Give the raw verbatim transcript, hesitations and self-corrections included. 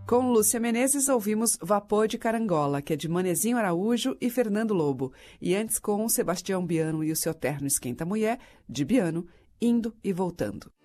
Com Lúcia Menezes, ouvimos Vapor de Carangola, que é de Manezinho Araújo e Fernando Lobo. E antes com Sebastião Biano e o seu terno Esquenta Mulher, de Biano, Indo e Voltando.